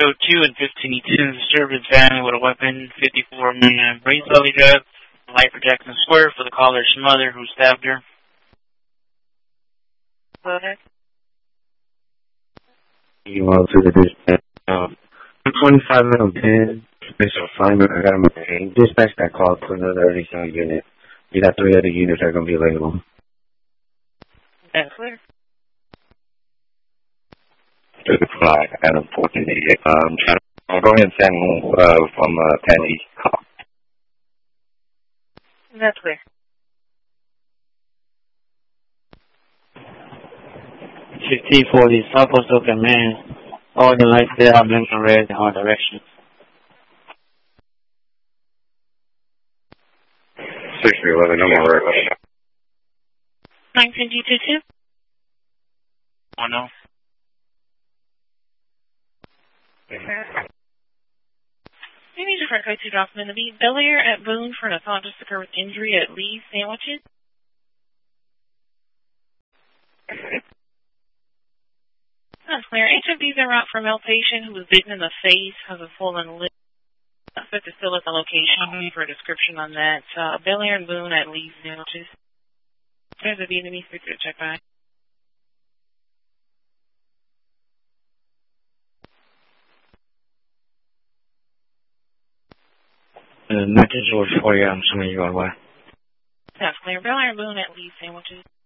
Code 2 and 15E2, disturbed his family with a weapon, 54 milligram brain belly drug, life protection squirt for the caller's mother who stabbed her. Go ahead. You want to the dispatch. 25 minute 10, special assignment. I got him in dispatch that call to another early sound unit. You got 3 other units that are going to be available. That's clear. To the flag, Adam 1488. I'll go ahead and send from 10 East call. That's clear. 1540 Southwest Oakland, Maine. All the lights there are blinking red in all directions. 6311, no more red. 952. Oh no. You need to refer code 2 document to be Bel-Air at Boone for an assault just occurred with injury at Lee's Sandwiches. That's clear. HMDs are out for a male patient who was bitten in the face, has a swollen lip. Suspect is still at the location. I'm looking for a description on that. Bel-Air and Boone at Lee's Sandwiches. There's a Vietnamese speaker to check back. Message was for you. I'm assuming you got away. That's clear. Bel-Air and Boone at Lee's Sandwiches.